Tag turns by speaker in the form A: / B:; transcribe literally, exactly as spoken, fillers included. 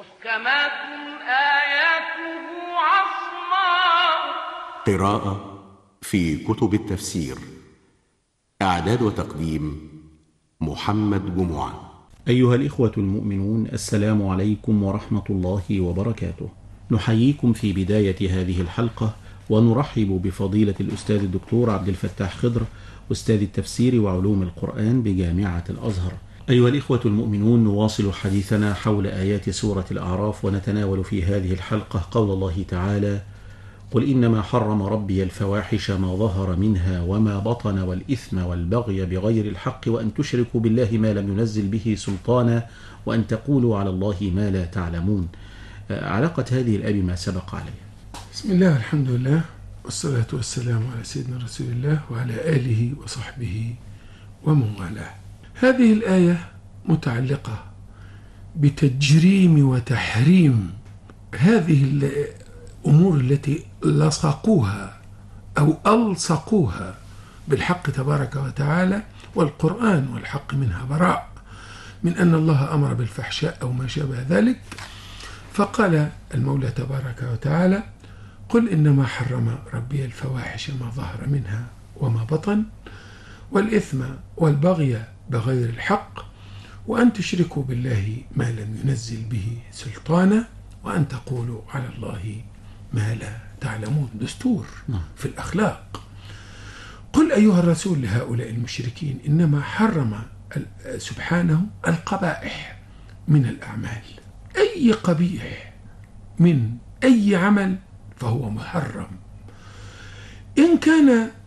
A: محكمات آياته عصماء.
B: قراءة في كتب التفسير. إعداد وتقديم محمد جمعة.
C: أيها الإخوة المؤمنون، السلام عليكم ورحمة الله وبركاته. نحييكم في بداية هذه الحلقة ونرحب بفضيلة الأستاذ الدكتور عبد الفتاح خضر، أستاذ التفسير وعلوم القرآن بجامعة الأزهر. أيها الإخوة المؤمنون، نواصل حديثنا حول آيات سورة الأعراف، ونتناول في هذه الحلقة قول الله تعالى: قل إنما حرم ربي الفواحش ما ظهر منها وما بطن والإثم والبغي بغير الحق وأن تشركوا بالله ما لم ينزل به سلطانا وأن تقولوا على الله ما لا تعلمون. علاقة هذه الآية بما سبق عليه.
D: بسم الله، الحمد لله، والصلاة والسلام على سيدنا رسول الله وعلى آله وصحبه ومن والاه. هذه الآية متعلقة بتجريم وتحريم هذه الأمور التي لصقوها أو ألصقوها بالحق تبارك وتعالى، والقرآن والحق منها براء، من أن الله أمر بالفحشاء أو ما شابه ذلك. فقال المولى تبارك وتعالى: قل إنما حرم ربي الفواحش ما ظهر منها وما بطن والإثم والبغي بغير الحق وأن تشركوا بالله ما لم ينزل به سلطانا وأن تقولوا على الله ما لا تعلمون. دستور في الأخلاق. قل أيها الرسول لهؤلاء المشركين إنما حرم سبحانه القبائح من الأعمال، أي قبيح من أي عمل فهو محرم، إن كان